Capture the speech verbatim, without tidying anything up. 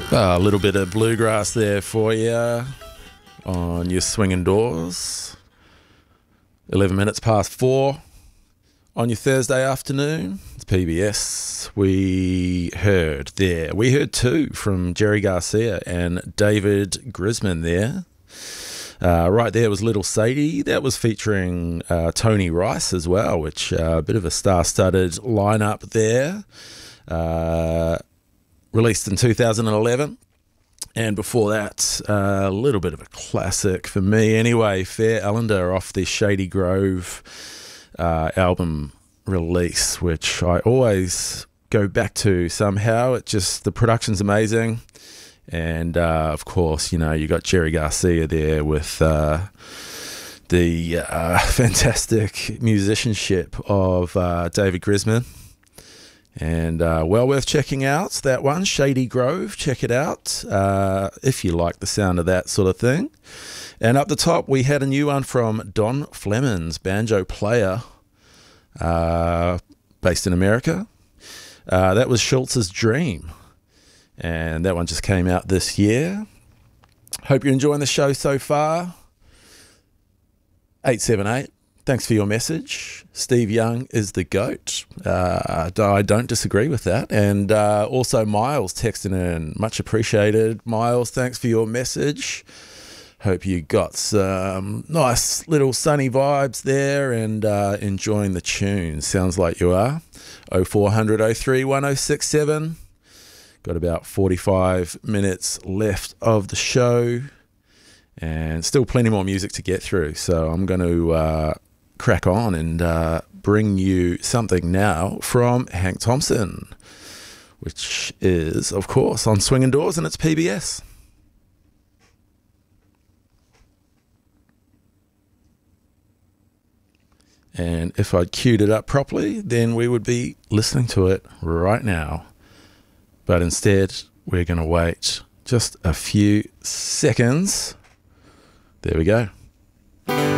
A little bit of bluegrass there for you on your swinging doors. eleven minutes past four on your Thursday afternoon. It's P B S. We heard there. We heard two from Jerry Garcia and David Grisman there. Uh, right there was Little Sadie. That was featuring uh, Tony Rice as well, which uh, a bit of a star-studded lineup there. Uh, released in two thousand eleven. And before that, uh, a little bit of a classic for me anyway, Fair Ellender off the Shady Grove uh, album release, which I always go back to somehow. It just, the production's amazing. And uh, of course, you know, you got Jerry Garcia there with uh, the uh, fantastic musicianship of uh, David Grisman. And uh, well worth checking out, that one, Shady Grove. Check it out uh, if you like the sound of that sort of thing. And up the top, we had a new one from Don Flemons, banjo player, uh, based in America. Uh, that was Schultz's Dream. And that one just came out this year. Hope you're enjoying the show so far. eight seven eight. Thanks for your message. Steve Young is the GOAT. Uh, I don't disagree with that. And uh, also Miles texting in. Much appreciated. Miles, thanks for your message. Hope you got some nice little sunny vibes there and uh, enjoying the tune. Sounds like you are. oh four hundred oh three one oh six seven. Got about forty-five minutes left of the show. And still plenty more music to get through. So I'm going to... Uh, crack on and uh, bring you something now from Hank Thompson, which is, of course, on Swinging Doors, and it's P B S. And if I'd queued it up properly, then we would be listening to it right now. But instead, we're going to wait just a few seconds. There we go.